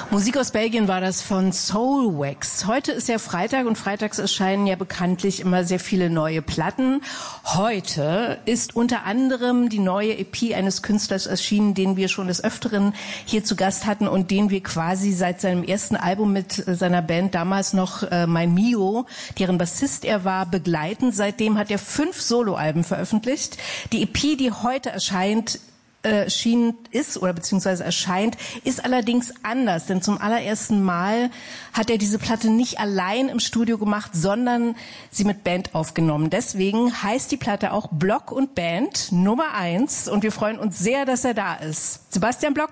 Musik aus Belgien war das von Soulwax. Heute ist ja Freitag und freitags erscheinen ja bekanntlich immer sehr viele neue Platten. Heute ist unter anderem die neue EP eines Künstlers erschienen, den wir schon des Öfteren hier zu Gast hatten und den wir quasi seit seinem ersten Album mit seiner Band damals noch Mein Mio, deren Bassist er war, begleiten. Seitdem hat er 5 Soloalben veröffentlicht. Die EP, die heute erscheint, erscheint, ist allerdings anders, denn zum allerersten Mal hat er diese Platte nicht allein im Studio gemacht, sondern sie mit Band aufgenommen. Deswegen heißt die Platte auch Block und Band Nummer 1 und wir freuen uns sehr, dass er da ist. Sebastian Block.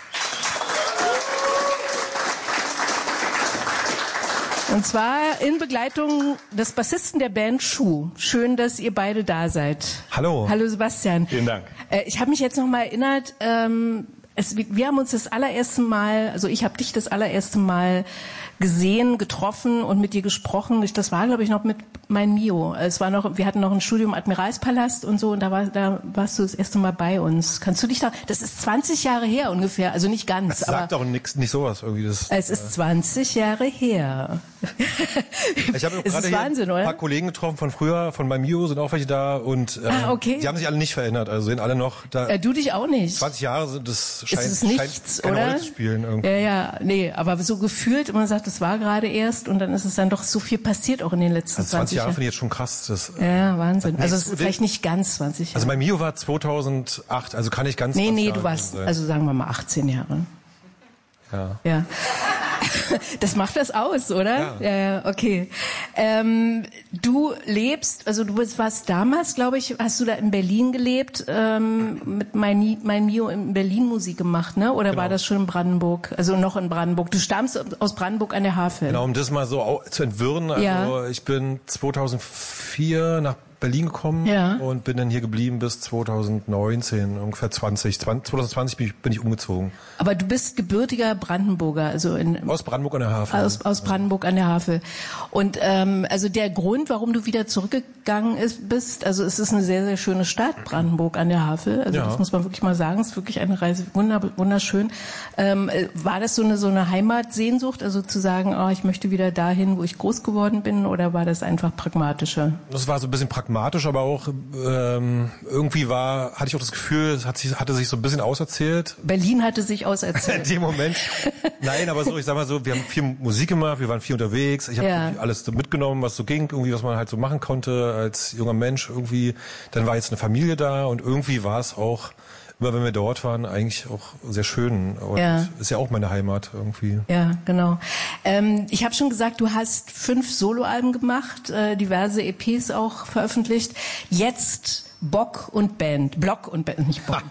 Und zwar in Begleitung des Bassisten der Band Schuh. Schön, dass ihr beide da seid. Hallo. Hallo Sebastian. Vielen Dank. Ich habe mich jetzt noch mal erinnert, wir haben uns das allererste Mal, also ich habe dich das allererste Mal gesehen, getroffen und mit dir gesprochen. Das war, glaube ich, noch mit Mein Mio. Es war noch, wir hatten noch ein Studium im Admiralspalast und so und da warst du das erste Mal bei uns. Kannst du dich da, das ist 20 Jahre her ungefähr, also nicht ganz. Das sagt doch nicht sowas irgendwie. Es ist 20 Jahre her. Ich habe gerade hier Wahnsinn, ein paar Kollegen getroffen von früher, von Mein Mio sind auch welche da und okay. Die haben sich alle nicht verändert, also sind alle noch da. Du dich auch nicht. 20 Jahre sind das nichts, keine oder? Rolle zu spielen irgendwie. Ja, nee, aber so gefühlt, man sagt, das war gerade erst und dann ist es dann doch so viel passiert auch in den letzten 20 Jahre. Finde ich jetzt schon krass. Ja, Wahnsinn. Also es ist vielleicht nicht ganz 20 Jahre. Also Mein Mio war 2008, also kann ich ganz Nee, du warst, also sagen wir mal 18 Jahre. Ja. Das macht das aus, oder? Ja, okay. Du lebst, also du warst damals, glaube ich, hast du da in Berlin gelebt, mit Mein Mio in Berlin Musik gemacht, ne? Oder war das schon in Brandenburg? Also noch in Brandenburg. Du stammst aus Brandenburg an der Havel. Genau, um das mal so zu entwirren. Also ich bin 2004 nach Berlin gekommen und bin dann hier geblieben bis 2019, ungefähr 2020 bin ich umgezogen. Aber du bist gebürtiger Brandenburger, also aus Brandenburg an der Havel. Aus Brandenburg an der Havel. Und also der Grund, warum du wieder zurückgegangen bist, also es ist eine sehr, sehr schöne Stadt, Brandenburg an der Havel. Also das muss man wirklich mal sagen, es ist wirklich eine Reise, wunderschön. War das so eine Heimatsehnsucht, also zu sagen, ich möchte wieder dahin, wo ich groß geworden bin, oder war das einfach pragmatischer? Das war so ein bisschen pragmatisch, aber auch irgendwie hatte ich auch das Gefühl, es hatte sich so ein bisschen auserzählt. Berlin hatte sich auserzählt. In dem Moment. Nein, aber so, ich sag mal so, wir haben viel Musik gemacht, wir waren viel unterwegs. Ich habe alles so mitgenommen, was so ging, irgendwie, was man halt so machen konnte als junger Mensch irgendwie. Dann war jetzt eine Familie da und irgendwie war es auch, immer wenn wir dort waren, eigentlich auch sehr schön. Und ist ja auch meine Heimat irgendwie. Ja, genau. Ich habe schon gesagt, du hast 5 Soloalben gemacht, diverse EPs auch veröffentlicht. Jetzt Block und Band, nicht Bock.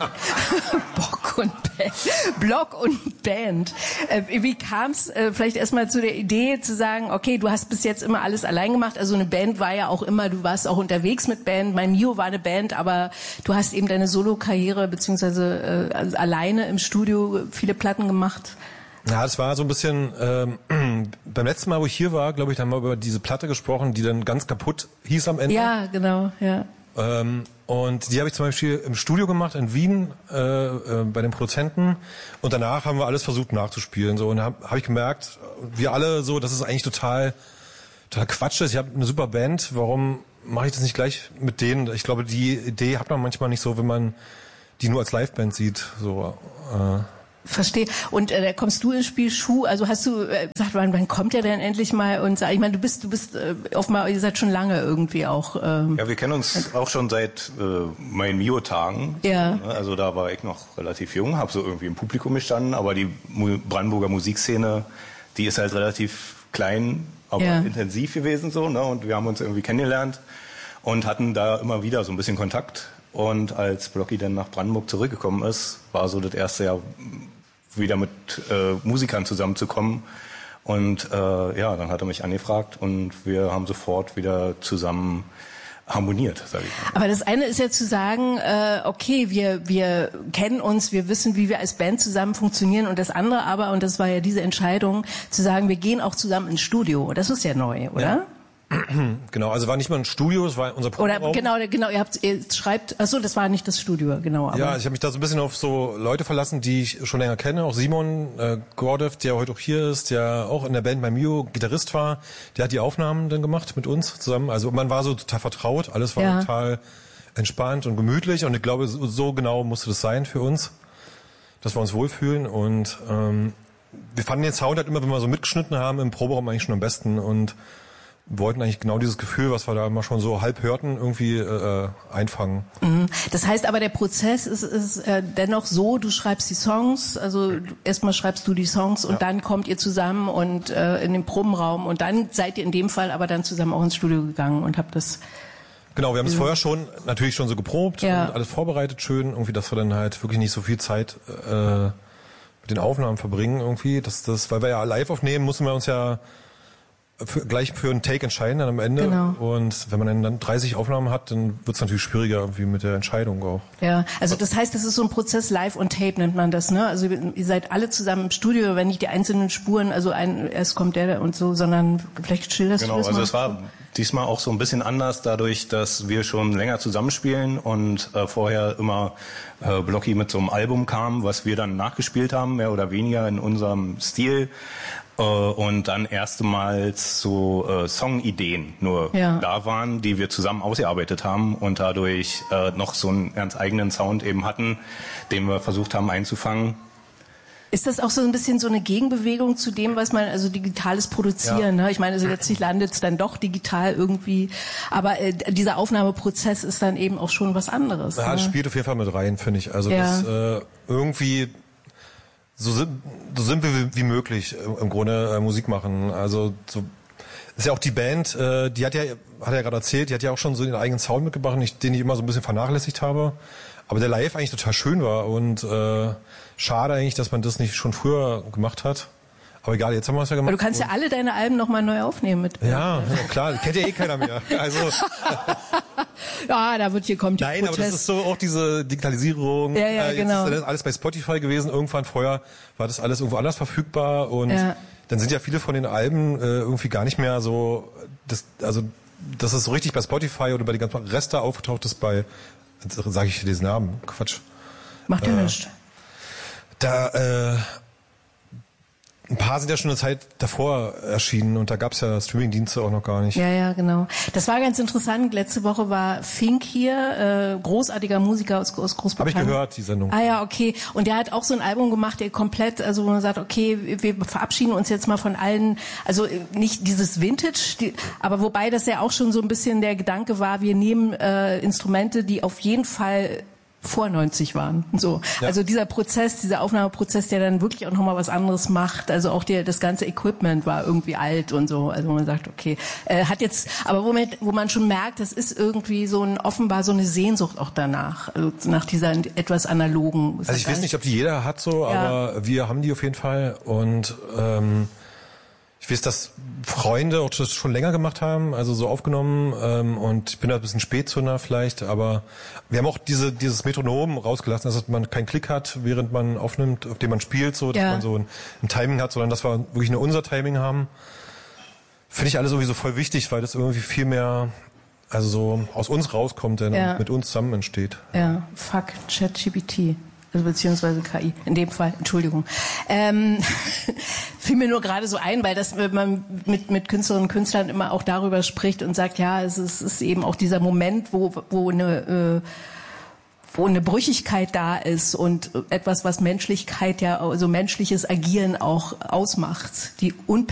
Block und Band. Wie kam es vielleicht erstmal zu der Idee zu sagen, okay, du hast bis jetzt immer alles allein gemacht, also eine Band war ja auch immer, du warst auch unterwegs mit Band, Mein Mio war eine Band, aber du hast eben deine Solo-Karriere beziehungsweise alleine im Studio viele Platten gemacht. Ja, das war so ein bisschen, beim letzten Mal, wo ich hier war, glaube ich, da haben wir über diese Platte gesprochen, die dann ganz kaputt hieß am Ende. Ja, genau, ja. Und die habe ich zum Beispiel im Studio gemacht in Wien bei den Produzenten und danach haben wir alles versucht nachzuspielen so und hab ich gemerkt, wir alle so, dass es eigentlich total Quatsch ist. Ich habe eine super Band, warum mache ich das nicht gleich mit denen? Ich glaube, die Idee hat man manchmal nicht so, wenn man die nur als Liveband sieht. So. Verstehe. Und da kommst du ins Spiel, Schuh. Also hast du gesagt, wann kommt er denn endlich mal und sagt, ich meine, du bist offenbar, ihr seid schon lange irgendwie auch. Ja, wir kennen uns auch schon seit Mein Mio-Tagen. Ja. Also da war ich noch relativ jung, habe so irgendwie im Publikum gestanden, aber die Brandenburger Musikszene, die ist halt relativ klein, aber intensiv gewesen so, ne? Und wir haben uns irgendwie kennengelernt und hatten da immer wieder so ein bisschen Kontakt. Und als Blocky dann nach Brandenburg zurückgekommen ist, war so das erste Jahr wieder mit Musikern zusammenzukommen. Und dann hat er mich angefragt und wir haben sofort wieder zusammen harmoniert, sage ich mal. Aber das eine ist ja zu sagen, okay, wir kennen uns, wir wissen, wie wir als Band zusammen funktionieren, und das andere aber, und das war ja diese Entscheidung, zu sagen, wir gehen auch zusammen ins Studio. Das ist ja neu, oder? Genau, also war nicht mal ein Studio, es war unser Proberaum. Oder genau, ihr schreibt, achso, das war nicht das Studio, genau. Aber ja, ich habe mich da so ein bisschen auf so Leute verlassen, die ich schon länger kenne. Auch Simon Gordev, der heute auch hier ist, der auch in der Band bei Mio Gitarrist war, der hat die Aufnahmen dann gemacht mit uns zusammen. Also man war so total vertraut, alles war total entspannt und gemütlich und ich glaube, so genau musste das sein für uns, dass wir uns wohlfühlen und wir fanden den Sound halt immer, wenn wir so mitgeschnitten haben, im Proberaum eigentlich schon am besten und wollten eigentlich genau dieses Gefühl, was wir da immer schon so halb hörten, irgendwie einfangen. Das heißt aber, der Prozess ist dennoch so, du schreibst die Songs, also erstmal schreibst du die Songs und dann kommt ihr zusammen und in den Probenraum und dann seid ihr in dem Fall aber dann zusammen auch ins Studio gegangen und habt das... Genau, wir haben es vorher natürlich schon so geprobt und alles vorbereitet schön, irgendwie, dass wir dann halt wirklich nicht so viel Zeit mit den Aufnahmen verbringen irgendwie, weil wir ja live aufnehmen, mussten wir uns ja gleich für einen Take entscheiden dann am Ende. Genau. Und wenn man dann 30 Aufnahmen hat, dann wird es natürlich schwieriger irgendwie mit der Entscheidung auch. Ja, also das heißt, das ist so ein Prozess live on tape nennt man das, ne? Also ihr seid alle zusammen im Studio, wenn nicht die einzelnen Spuren, also erst kommt der und so, sondern vielleicht schilderst du das mal. Genau, also es war diesmal auch so ein bisschen anders, dadurch, dass wir schon länger zusammenspielen und vorher immer Blocky mit so einem Album kam, was wir dann nachgespielt haben, mehr oder weniger in unserem Stil. Und dann erstmals so Songideen nur da waren, die wir zusammen ausgearbeitet haben und dadurch noch so einen ganz eigenen Sound eben hatten, den wir versucht haben einzufangen. Ist das auch so ein bisschen so eine Gegenbewegung zu dem, was man, also digitales Produzieren, ne? Ich meine, also letztlich landet es dann doch digital irgendwie, aber dieser Aufnahmeprozess ist dann eben auch schon was anderes. Ja, das spielt auf jeden Fall mit rein, finde ich. Also das irgendwie so simpel wie möglich im Grunde Musik machen. Also so ist ja auch die Band, die hat er gerade erzählt, die hat ja auch schon so den eigenen Sound mitgebracht, den ich immer so ein bisschen vernachlässigt habe. Aber der Live eigentlich total schön war und schade eigentlich, dass man das nicht schon früher gemacht hat. Aber egal, jetzt haben wir es ja gemacht. Aber du kannst ja alle deine Alben nochmal neu aufnehmen mit. Ja, klar, kennt ja eh keiner mehr. Also ja, kommt die Nein, Protest. aber das ist so auch diese Digitalisierung. Ja, genau. Jetzt ist alles bei Spotify gewesen. Irgendwann vorher war das alles irgendwo anders verfügbar und dann sind ja viele von den Alben irgendwie gar nicht mehr so, dass es so richtig bei Spotify oder bei den ganzen Rest da aufgetaucht ist bei, sage ich diesen Namen, Quatsch. Macht ja nichts. Ein paar sind ja schon eine Zeit davor erschienen und da gab's ja Streamingdienste auch noch gar nicht. Ja, genau. Das war ganz interessant. Letzte Woche war Fink hier, großartiger Musiker aus Großbritannien. Habe ich gehört, die Sendung. Ah ja, okay. Und der hat auch so ein Album gemacht, der komplett, also wo man sagt, okay, wir verabschieden uns jetzt mal von allen, also nicht dieses Vintage, aber wobei das ja auch schon so ein bisschen der Gedanke war, wir nehmen Instrumente, die auf jeden Fall vor 90 waren. So. Ja. Also dieser Prozess, dieser Aufnahmeprozess, der dann wirklich auch nochmal was anderes macht. Also auch das ganze Equipment war irgendwie alt und so. Also wo man sagt, okay, hat jetzt, aber wo man schon merkt, das ist irgendwie offenbar so eine Sehnsucht auch danach. Also nach dieser etwas analogen. Also ich weiß nicht, ob die jeder hat so, aber wir haben die auf jeden Fall und, ich weiß, dass Freunde auch das schon länger gemacht haben, also so aufgenommen und ich bin da ein bisschen Spätzünder vielleicht, aber wir haben auch dieses Metronom rausgelassen, dass man keinen Klick hat, während man aufnimmt, auf dem man spielt, so, dass man so ein Timing hat, sondern dass wir wirklich nur unser Timing haben. Finde ich alles sowieso voll wichtig, weil das irgendwie viel mehr, also so aus uns rauskommt und mit uns zusammen entsteht. Ja, fuck ChatGPT. Also beziehungsweise KI, in dem Fall, Entschuldigung. Fiel mir nur gerade so ein, weil das, wenn man mit Künstlerinnen und Künstlern immer auch darüber spricht und sagt, ja, es ist eben auch dieser Moment, wo eine Brüchigkeit da ist und etwas, was Menschlichkeit ja, also menschliches Agieren auch ausmacht. Die